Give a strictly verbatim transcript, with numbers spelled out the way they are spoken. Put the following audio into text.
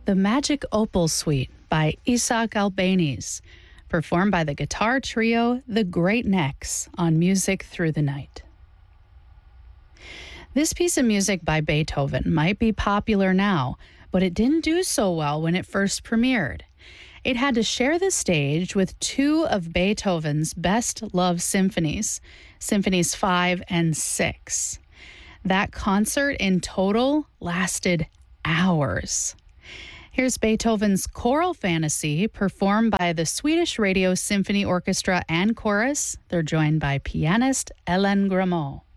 The Magic Opal Suite by Isaac Albéniz, performed by the guitar trio The Great Necks on Music Through the Night. This piece of music by Beethoven might be popular now, but it didn't do so well when it first premiered. It had to share the stage with two of Beethoven's best-loved symphonies, Symphonies five and six. That concert in total lasted hours. Here's Beethoven's Choral Fantasy, performed by the Swedish Radio Symphony Orchestra and Chorus. They're joined by pianist Ellen Grameau.